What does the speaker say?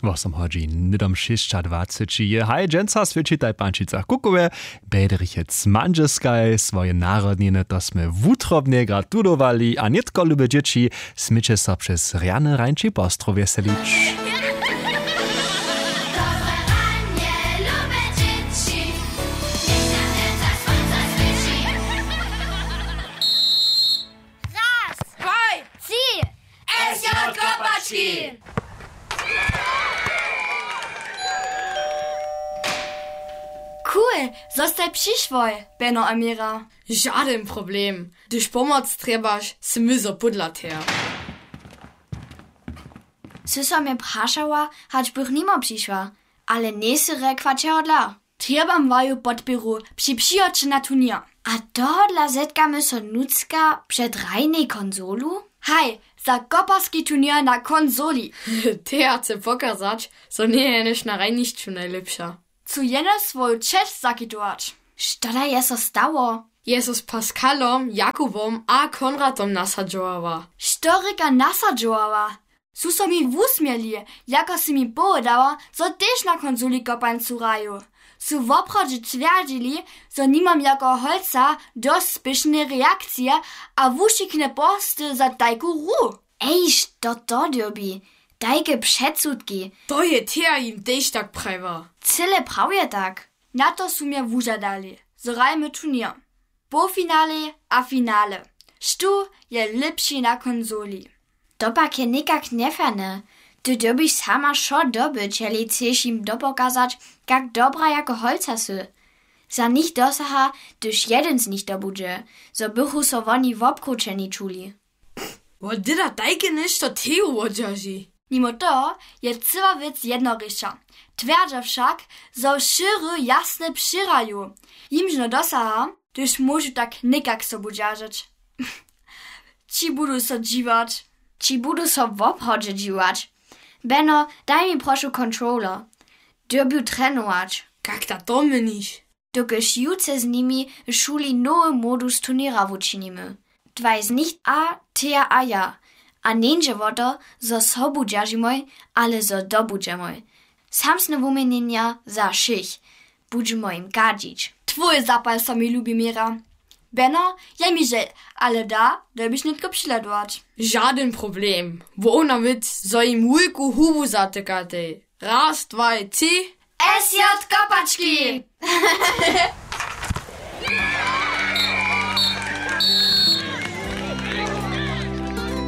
Was chodzi, nidom 26 je. Hej, dżęca swyczytaj pančica kukowe, bedrichec manżeskaj, swoje narodniny to sme wutrobnie gratulowali, a nitko lube dzieci, smycie so przez riane rańczy postro weselić. Cool, zostaj przyszłoj, Benno a Mira. Żaden problem. Gdyż pomoc trebaš, se my zo podlat her. Sysa mnie praszała, hać bych nimo przyszła, ale nie si rekła cię odla. Trebam waju podpiru przy przyjocie na turnier. A dohodla zetkamy so nucka przed rajnej konsolu? Hej, za koparski turnier na konsoli. Te chce pokazać, so nie je niż na rajniszczu najlepsza. Cu jene swoju čest zakitować. Što da je so stało? Jezus Pascalom, Jakubom a Konradom nasadžovala. Štorika nasadžovala. Su so mi vusmieli, jako si mi povedała, so tež na konsoli kopań curaju. Su w obchodzie twierdzili, so nimam jako holca dost spieszne reakcje, a wušikne posty za tajku ru. Ej, što to dobi? Dajke předsudki. To je teja im tež tak prajva. Cyle prawie tak. Na to su mnie wužadali. Zrajmy turnier. Półfinale a finale. Stu je lepszy na konsoli. To pak je nikak neferne. Ty dobiš sama šo dobyć, jeli chceš im dopokazać, jak dobra jako holca sy. Za nich dosaha, gdyż jeden z nich dobudże, so bychu so woni wobkručeni czuli. Wo dyda dajke niż to teu odžaži. Mimo to je cyła wiec jednorysza. Twerdza wszak, zo szyry jasne przyraju. Jimżno dosaha, gdyż może tak nikak so budziarzyć. Ci budu so dziwać. Ci budu so w obchodzie dziwać. Benno, daj mi proszę controller. Dyrbiu trenować. Jak ta to myniš? Dokiż juce z nimi w szuli nowy modus turniera wučinimy. Dwaj z nich a teja a ja. A nienže woto, zo sobu džažimoj, ale zo dobudžemoj. Samsne wumienienia za šich. Budžemo im gadžić. Tvoj zapal so mi lubi, Mira. Benno, ja mi žel, ale da byś nitko přiledować. Żaden problem. Wo ona mit, so im hulku hubu zatykate. Raz, dwaj, 3. SJ Kopaczki!